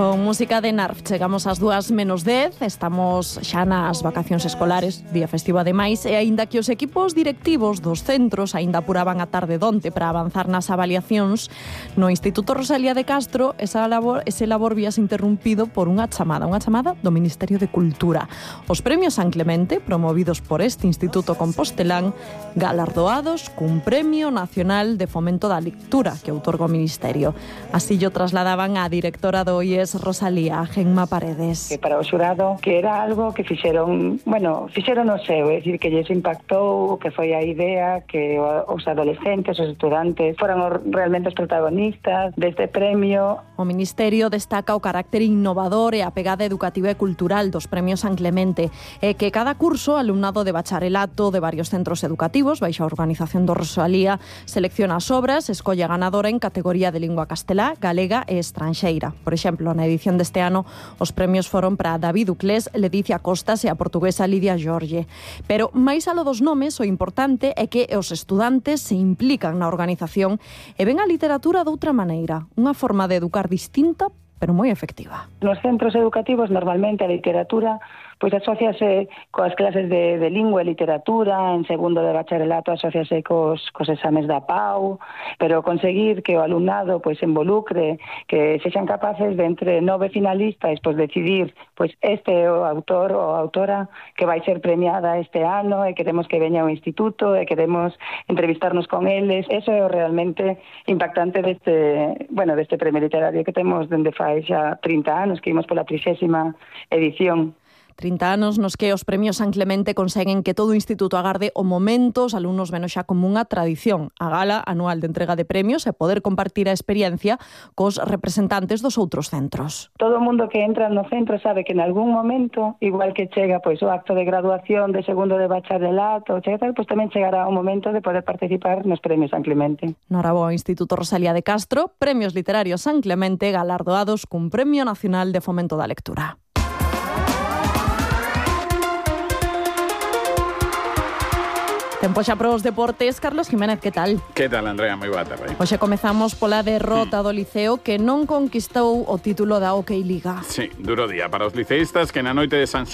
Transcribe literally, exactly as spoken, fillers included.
Con música de Narf chegamos ás dúas menos dez, estamos xa nas vacacións escolares, día festivo ademais, e aínda que os equipos directivos dos centros aínda apuraban a tarde donte para avanzar nas avaliacións, no Instituto Rosalía de Castro esa labor, ese labor víase interrumpido por unha chamada, unha chamada do Ministerio de Cultura. Os premios San Clemente, promovidos por este Instituto Compostelán, galardoados cun Premio Nacional de Fomento da Lectura que outorga o Ministerio. Así llo trasladaban a directora do I E S Rosalía, Gemma Paredes. Que para o xurado que era algo que fixeron, bueno, fixeron o seu, é dicir, que lles impactou, que foi a idea que os adolescentes, os estudantes, foran realmente os protagonistas deste premio. O Ministerio destaca o carácter innovador e a pegada educativa e cultural dos premios San Clemente, e que cada curso, alumnado de bacharelato de varios centros educativos, baixo a organización do Rosalía, selecciona as obras, escolle a ganadora en categoría de lingua castelá, galega e estranxeira. Por exemplo, na edición deste ano, os premios foron para David Uclés, Leticia Costas e a portuguesa Lidia Jorge. Pero, máis alo dos nomes, o importante é que os estudantes se implican na organización e ven a literatura doutra maneira, unha forma de educar distinta, pero moi efectiva. Nos centros educativos, normalmente, a literatura pois asociase coas clases de, de lingua e literatura, en segundo de bacharelato asociase cos, cos exames da P A U, pero conseguir que o alumnado pois involucre, que sexan capaces de entre nove finalistas pois decidir pois este é o autor ou autora que vai ser premiada este ano e queremos que veña ao instituto e queremos entrevistarnos con eles. Eso é o realmente impactante deste, bueno, deste premio literario que temos dende fai xa trinta anos, que imos pola trixésima edición. trinta anos nos que os premios San Clemente conseguen que todo o instituto agarde o momento, os alumnos ven xa como unha tradición, a gala anual de entrega de premios e poder compartir a experiencia cos representantes dos outros centros. Todo o mundo que entra no centro sabe que en algún momento, igual que chega pois o acto de graduación de segundo de bacharelato, chega, pois tamén chegará o momento de poder participar nos premios San Clemente. Noraboa, Instituto Rosalía de Castro, Premios Literarios San Clemente galardoados cun Premio Nacional de Fomento da Lectura. Tempo xa para os deportes. Carlos Jiménez, que tal? Que tal, Andrea? Moi boa tarde. Hoxe comezamos pola derrota mm. do Liceo que non conquistou o título da Hockey Liga. Sí, duro día para os liceístas que na noite de San